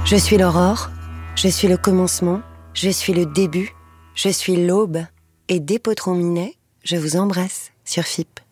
Je suis l'aurore, je suis le commencement, je suis le début, je suis l'aube. Et dès Potron Minet, je vous embrasse sur FIP.